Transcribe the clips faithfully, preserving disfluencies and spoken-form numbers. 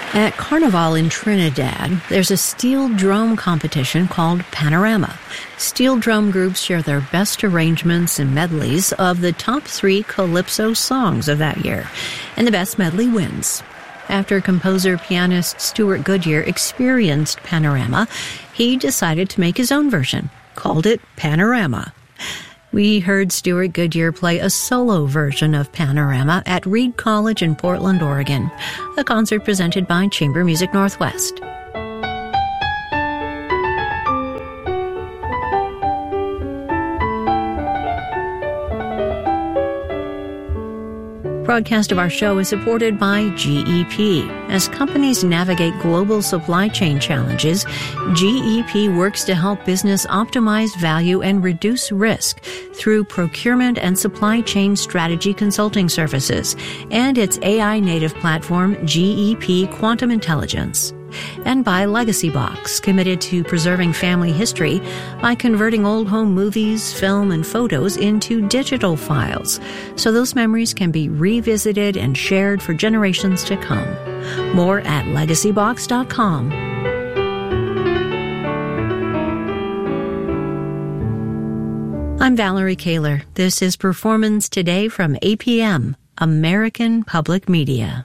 At Carnival in Trinidad, there's a steel drum competition called Panorama. Steel drum groups share their best arrangements and medleys of the top three calypso songs of that year, and the best medley wins. After composer-pianist Stuart Goodyear experienced Panorama, he decided to make his own version, called it Panorama. We heard Stuart Goodyear play a solo version of Panorama at Reed College in Portland, Oregon, a concert presented by Chamber Music Northwest. Broadcast of our show is supported by G E P. As companies navigate global supply chain challenges, G E P works to help business optimize value and reduce risk through procurement and supply chain strategy consulting services and its A I-native platform, G E P Quantum Intelligence. And by Legacy Box, committed to preserving family history by converting old home movies, film, and photos into digital files, so those memories can be revisited and shared for generations to come. More at legacy box dot com. I'm Valerie Kaler. This is Performance Today from A P M, American Public Media.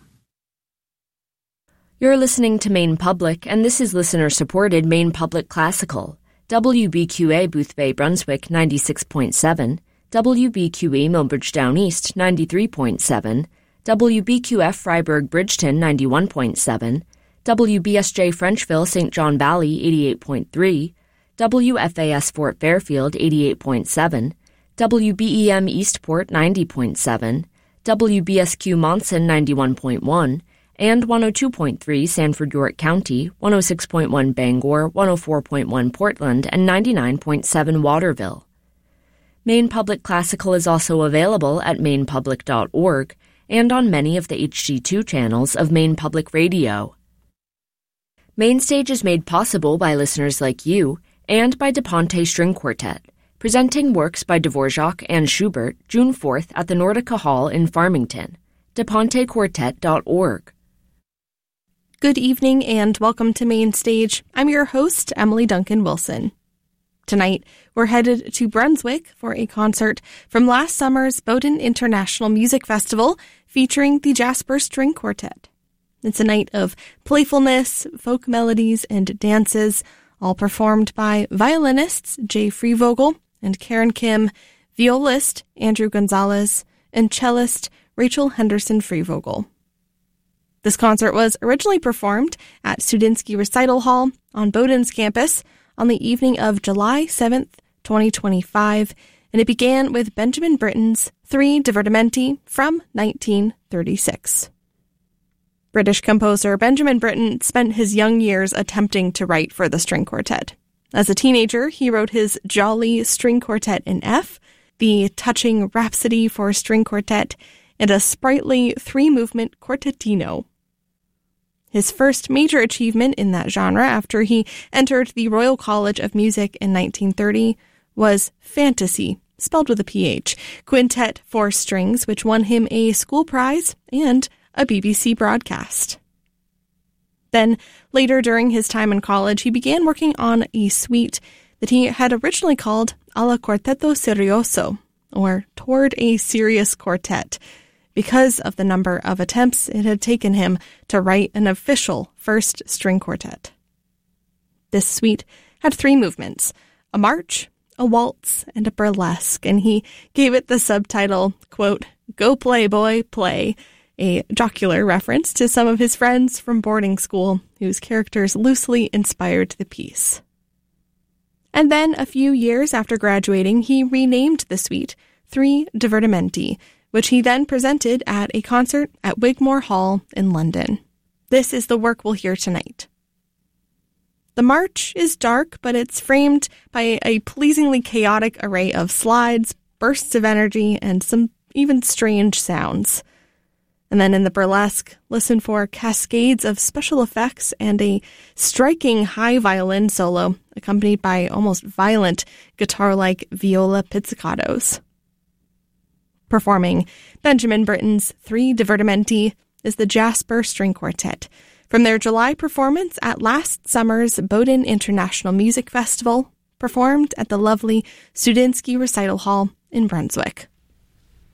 You're listening to Maine Public, and this is listener-supported Maine Public Classical. W B Q A Boothbay Brunswick ninety-six point seven, W B Q E Millbridge Down East ninety-three point seven, W B Q F Freiburg Bridgeton ninety-one point seven, W B S J Frenchville Saint John Valley eighty-eight point three, W F A S Fort Fairfield eighty-eight point seven, W B E M Eastport ninety point seven, W B S Q Monson ninety-one point one, and one oh two point three Sanford York County, one oh six point one Bangor, one oh four point one Portland, and ninety-nine point seven Waterville. Maine Public Classical is also available at maine public dot org and on many of the H G two channels of Maine Public Radio. Mainstage is made possible by listeners like you and by DePonte String Quartet, presenting works by Dvorak and Schubert June fourth at the Nordica Hall in Farmington. de ponte quartet dot org. Good evening and welcome to Mainstage. I'm your host, Emily Duncan Wilson. Tonight, we're headed to Brunswick for a concert from last summer's Bowdoin International Music Festival featuring the Jasper String Quartet. It's a night of playfulness, folk melodies, and dances, all performed by violinists Jay Freevogel and Karen Kim, violist Andrew Gonzalez, and cellist Rachel Henderson Freevogel. This concert was originally performed at Studinsky Recital Hall on Bowdoin's campus on the evening of July seventh, twenty twenty-five, and it began with Benjamin Britten's Three Divertimenti from nineteen thirty-six. British composer Benjamin Britten spent his young years attempting to write for the string quartet. As a teenager, he wrote his Jolly String Quartet in F, the touching Rhapsody for String Quartet, and a sprightly three-movement quartetino. His first major achievement in that genre after he entered the Royal College of Music in nineteen thirty was Fantasy, spelled with a P H, Quintet for Strings, which won him a school prize and a B B C broadcast. Then, later during his time in college, he began working on a suite that he had originally called Alla Quartetto Serioso, or Toward a Serious Quartet, because of the number of attempts it had taken him to write an official first string quartet. This suite had three movements, a march, a waltz, and a burlesque, and he gave it the subtitle, quote, Go Play Boy, Play, a jocular reference to some of his friends from boarding school whose characters loosely inspired the piece. And then, a few years after graduating, he renamed the suite Three Divertimenti, which he then presented at a concert at Wigmore Hall in London. This is the work we'll hear tonight. The march is dark, but it's framed by a pleasingly chaotic array of slides, bursts of energy, and some even strange sounds. And then in the burlesque, listen for cascades of special effects and a striking high violin solo, accompanied by almost violent guitar-like viola pizzicatos. Performing Benjamin Britten's Three Divertimenti is the Jasper String Quartet from their July performance at last summer's Bowdoin International Music Festival, performed at the lovely Studinsky Recital Hall in Brunswick.